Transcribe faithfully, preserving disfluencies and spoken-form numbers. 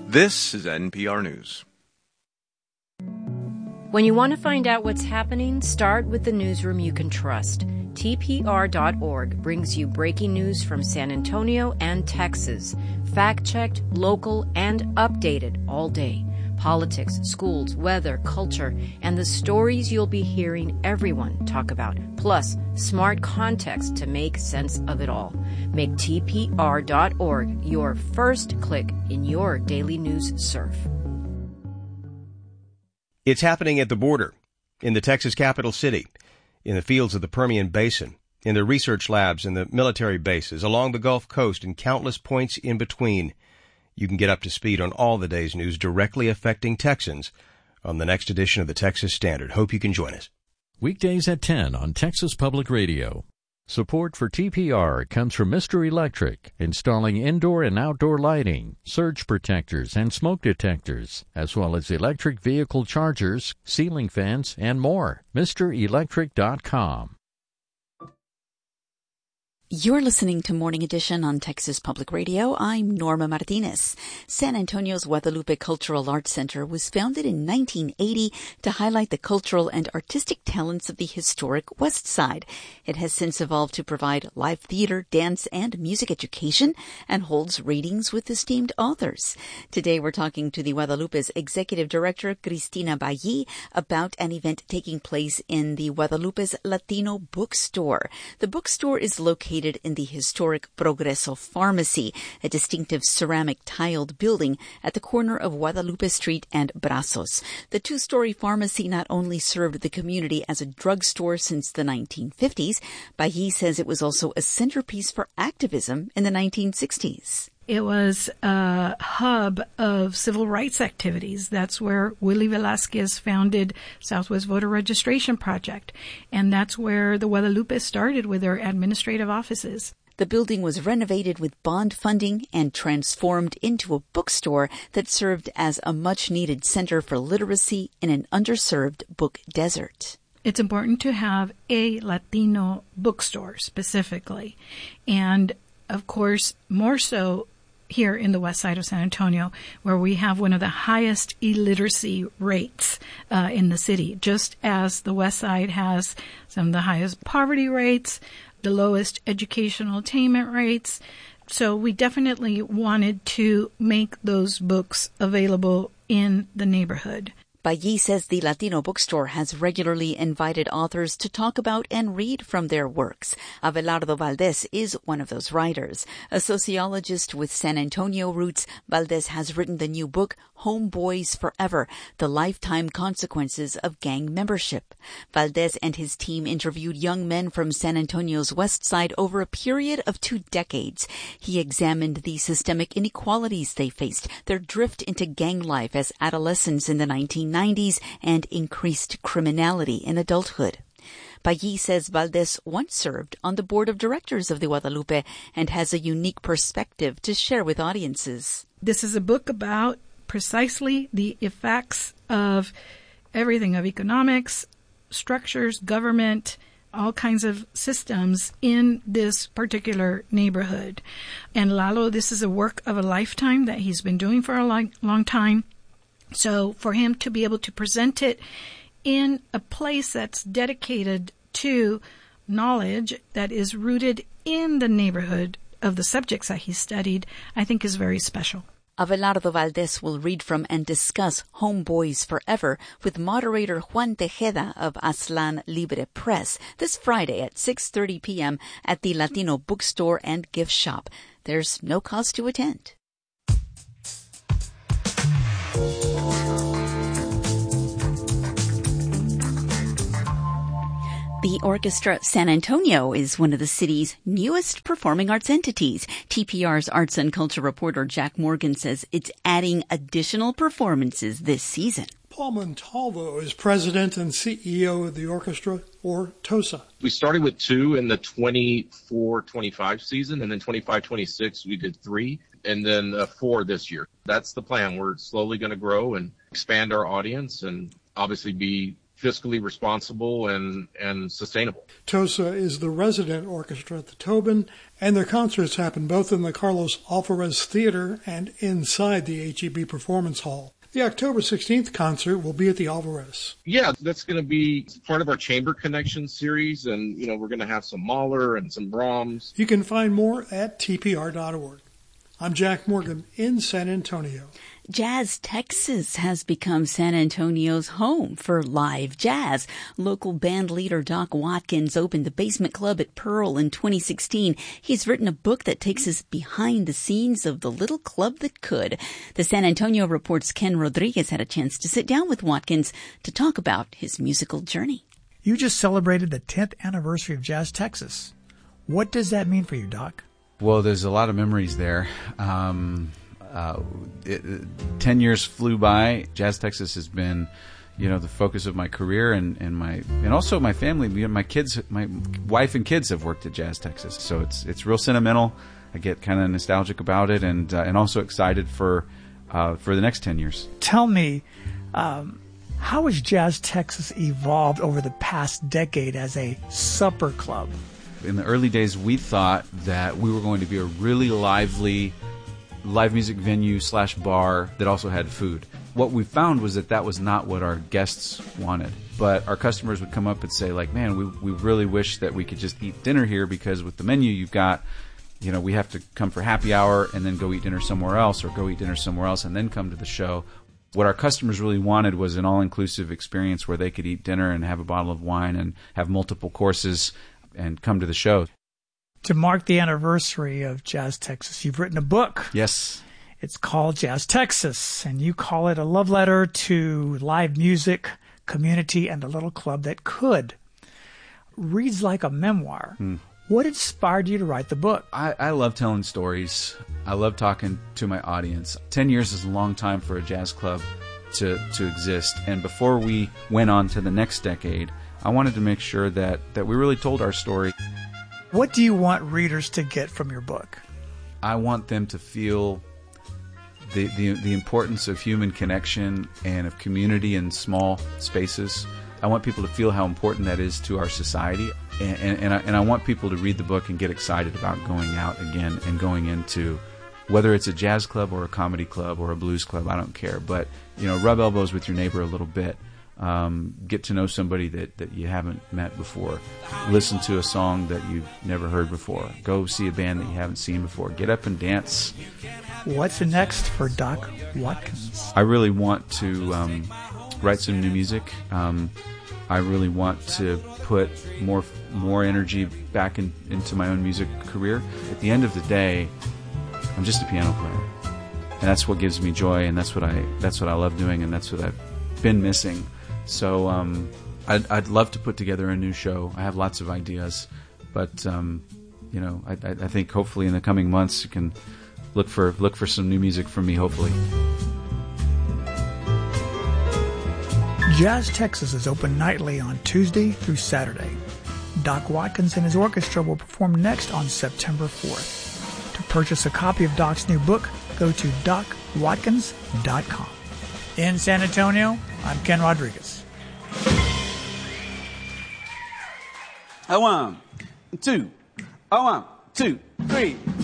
This is N P R News. When you want to find out what's happening, start with the newsroom you can trust. T P R dot org brings you breaking news from San Antonio and Texas. Fact-checked, local, and updated all day. Politics, schools, weather, culture, and the stories you'll be hearing everyone talk about. Plus, smart context to make sense of it all. Make T P R dot org your first click in your daily news surf. It's happening at the border, in the Texas capital city, in the fields of the Permian Basin, in the research labs and the military bases, along the Gulf Coast, and countless points in between. You can get up to speed on all the day's news directly affecting Texans on the next edition of the Texas Standard. Hope you can join us. Weekdays at ten on Texas Public Radio. Support for T P R comes from Mister Electric, installing indoor and outdoor lighting, surge protectors, and smoke detectors, as well as electric vehicle chargers, ceiling fans, and more. Mister Electric dot com. You're listening to Morning Edition on Texas Public Radio. I'm Norma Martinez. San Antonio's Guadalupe Cultural Arts Center was founded in nineteen eighty to highlight the cultural and artistic talents of the historic West Side. It has since evolved to provide live theater, dance, and music education and holds readings with esteemed authors. Today we're talking to the Guadalupe's Executive Director, Cristina Bayi, about an event taking place in the Guadalupe's Latino Bookstore. The bookstore is located in the historic Progreso Pharmacy, a distinctive ceramic tiled building at the corner of Guadalupe Street and Brazos. The two-story pharmacy not only served the community as a drugstore since the nineteen fifties, Bayi says it was also a centerpiece for activism in the nineteen sixties. It was a hub of civil rights activities. That's where Willie Velasquez founded Southwest Voter Registration Project. And that's where the Guadalupe started with their administrative offices. The building was renovated with bond funding and transformed into a bookstore that served as a much-needed center for literacy in an underserved book desert. It's important to have a Latino bookstore specifically. And, of course, more so here in the west side of San Antonio, where we have one of the highest illiteracy rates uh, in the city, just as the west side has some of the highest poverty rates, the lowest educational attainment rates. So we definitely wanted to make those books available in the neighborhood. Bayi says the Latino bookstore has regularly invited authors to talk about and read from their works. Abelardo Valdez is one of those writers. A sociologist with San Antonio roots, Valdez has written the new book, Homeboys Forever, The Lifetime Consequences of Gang Membership. Valdez and his team interviewed young men from San Antonio's west side over a period of two decades. He examined the systemic inequalities they faced, their drift into gang life as adolescents in the nineteen nineties, and increased criminality in adulthood. Bayi says Valdez once served on the board of directors of the Guadalupe and has a unique perspective to share with audiences. This is a book about precisely the effects of everything, of economics, structures, government, all kinds of systems in this particular neighborhood. And Lalo, this is a work of a lifetime that he's been doing for a long, long time. So for him to be able to present it in a place that's dedicated to knowledge that is rooted in the neighborhood of the subjects that he studied, I think is very special. Abelardo Valdez will read from and discuss Homeboys Forever with moderator Juan Tejeda of Aslan Libre Press this Friday at six thirty p.m. at the Latino Bookstore and Gift Shop. There's no cost to attend. The Orchestra San Antonio is one of the city's newest performing arts entities. T P R's arts and culture reporter Jack Morgan says it's adding additional performances this season. Paul Montalvo is president and C E O of the orchestra, or TOSA. We started with two in the twenty-four twenty-five season, and then twenty-five twenty-six we did three, and then uh, four this year. That's the plan. We're slowly going to grow and expand our audience and obviously be fiscally responsible and, and sustainable. TOSA is the resident orchestra at the Tobin, and their concerts happen both in the Carlos Alvarez Theater and inside the H E B Performance Hall. The October sixteenth concert will be at the Alvarez. Yeah, that's going to be part of our Chamber Connection series, and, you know, we're going to have some Mahler and some Brahms. You can find more at T P R dot org. I'm Jack Morgan in San Antonio. Jazz Texas has become San Antonio's home for live jazz. Local band leader Doc Watkins opened the Basement Club at Pearl in twenty sixteen. He's written a book that takes us behind the scenes of the little club that could. The San Antonio Report's Ken Rodriguez had a chance to sit down with Watkins to talk about his musical journey. You just celebrated the tenth anniversary of Jazz Texas. What does that mean for you, Doc? Well, there's a lot of memories there. Um, uh, it, it, ten years flew by. Jazz Texas has been, you know, the focus of my career and, and my and also my family. You know, my kids, my wife and kids have worked at Jazz Texas, so it's it's real sentimental. I get kind of nostalgic about it, and uh, and also excited for uh, for the next ten years. Tell me, um, how has Jazz Texas evolved over the past decade as a supper club? In the early days, we thought that we were going to be a really lively live music venue slash bar that also had food. What we found was that that was not what our guests wanted. But our customers would come up and say, like, man, we we really wish that we could just eat dinner here, because with the menu you've got, you know, we have to come for happy hour and then go eat dinner somewhere else, or go eat dinner somewhere else and then come to the show. What our customers really wanted was an all-inclusive experience where they could eat dinner and have a bottle of wine and have multiple courses and come to the show. To mark the anniversary of Jazz Texas, you've written a book. Yes. It's called Jazz Texas, and you call it a love letter to live music, community, and the little club that could. Reads like a memoir. Hmm. What inspired you to write the book? I, I love telling stories. I love talking to my audience. Ten years is a long time for a jazz club to, to exist. And before we went on to the next decade, I wanted to make sure that, that we really told our story. What do you want readers to get from your book? I want them to feel the, the, the importance of human connection and of community in small spaces. I want people to feel how important that is to our society. And, and, and, I, and I want people to read the book and get excited about going out again and going into, whether it's a jazz club or a comedy club or a blues club, I don't care. But, you know, rub elbows with your neighbor a little bit. Um, get to know somebody that, that you haven't met before. Listen to a song that you've never heard before. Go see a band that you haven't seen before. Get up and dance. What's next for Doc Watkins? I really want to um, write some new music. Um, I really want to put more more energy back in, into my own music career. At the end of the day, I'm just a piano player, and that's what gives me joy, and that's what I that's what I love doing, and that's what I've been missing. So um, I'd, I'd love to put together a new show. I have lots of ideas, but um, you know, I, I think hopefully in the coming months you can look for look for some new music from me. Hopefully. Jazz Texas is open nightly on Tuesday through Saturday. Doc Watkins and his orchestra will perform next on September fourth. To purchase a copy of Doc's new book, go to doc watkins dot com. In San Antonio, I'm Ken Rodriguez. A one, two, a one, two, three.